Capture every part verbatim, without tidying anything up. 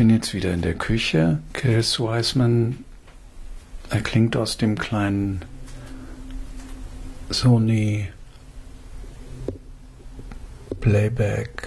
bin jetzt wieder in der Küche. Chris Wiseman erklingt aus dem kleinen Sony Playback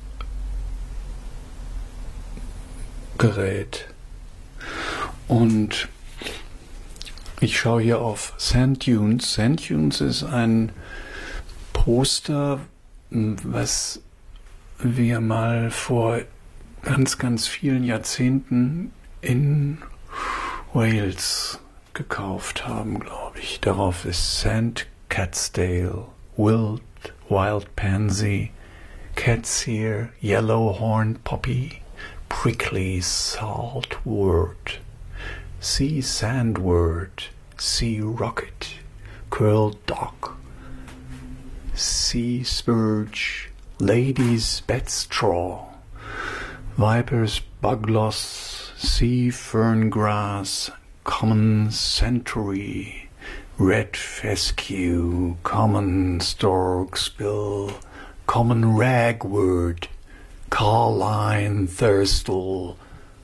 Gerät. Und ich schaue hier auf Sand Dunes. Sand Dunes ist ein Poster, was wir mal vor ganz, ganz vielen Jahrzehnten in Wales gekauft haben, glaube ich. Darauf ist Sand Catsdale, Wild, Wild Pansy, Catseer, Yellow Horned Poppy, Prickly Saltwort, Sea Sandwort, Sea Rocket, Curled Dock, Sea Spurge, Lady's Bedstraw, Viper's Bugloss, Sea Ferngrass, Common Century, Red Fescue, Common Storkspill, Common Ragwort, Carline Thirstle,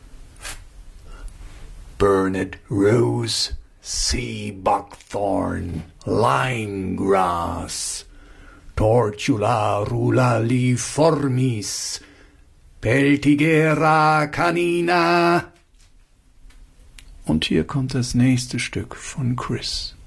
Burnet Rose, Sea Buckthorn, Limegrass, Tortula rulaliformis, Peltigera canina. Und hier kommt das nächste Stück von Chris.